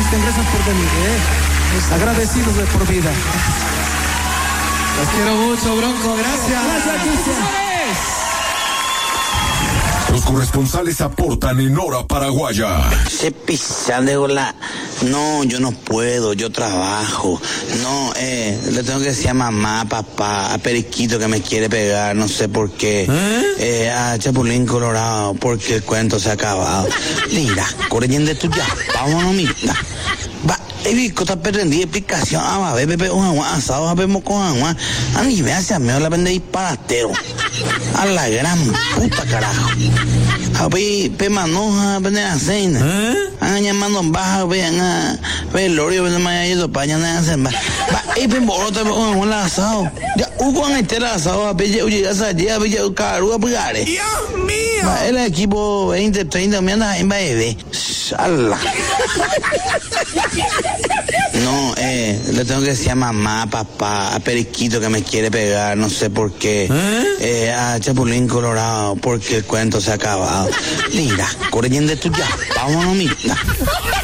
Cristian, gracias por venir, agradecidos de por vida. Los quiero mucho, Bronco, gracias. Gracias, Cristian. Los corresponsales aportan en Hora Paraguaya. Se pisan de gola. No, yo no puedo, yo trabajo. No, le tengo que decir a mamá, papá, a Periquito que me quiere pegar, no sé por qué. A Chapulín Colorado, porque el cuento se ha acabado. Mira, corriendo de tuya, vámonos, mira. Va, visto está perdiendo explicación. Va, Pepe, un agua asado, vemos con agua. A mí me hace a mí la vende disparatero. A la gran puta carajo. A ver, manoja, vende la cena. Han llamando en baja, vean a ver el lorio, vende más ido para allá, no hacen más. Va, moro, te pongo un asado. Ya, hubo en este asado, a ver, ya salía, a ver, caruga, pugare. Dios mío. Va, el equipo 20, 30, me anda en bebé. ¡Shala! No, le tengo que decir a mamá, papá, a Periquito que me quiere pegar, no sé por qué. A Chapulín Colorado, porque el cuento se ha acabado. Mira, corriendo de tuya, vámonos, mira.